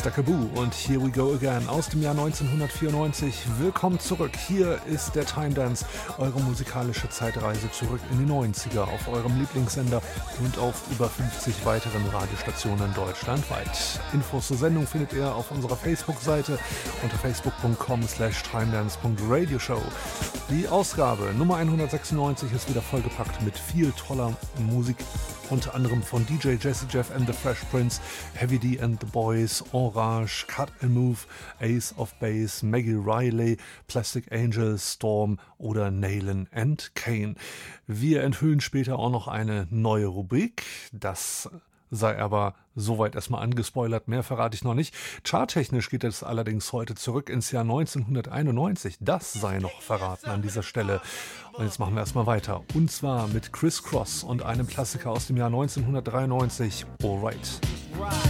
Stackaboo und Here We Go Again aus dem Jahr 1994. Willkommen zurück. Hier ist der Time Dance, eure musikalische Zeitreise zurück in die 90er auf eurem Lieblingssender und auf über 50 weiteren Radiostationen deutschlandweit. Infos zur Sendung findet ihr auf unserer Facebook-Seite unter facebook.com/timedance.radioshow. Die Ausgabe Nummer 196 ist wieder vollgepackt mit viel toller Musik, unter anderem von DJ Jazzy Jeff and the Fresh Prince, Heavy D and the Boys, Orange, Cut and Move, Ace of Base, Maggie Riley, Plastic Angels, Storm oder Nayland and Kane. Wir enthüllen später auch noch eine neue Rubrik, das sei aber soweit erstmal angespoilert, mehr verrate ich noch nicht. Charttechnisch geht es allerdings heute zurück ins Jahr 1991, das sei noch verraten an dieser Stelle. Und jetzt machen wir erstmal weiter, und zwar mit Criss Cross und einem Klassiker aus dem Jahr 1993, Alright.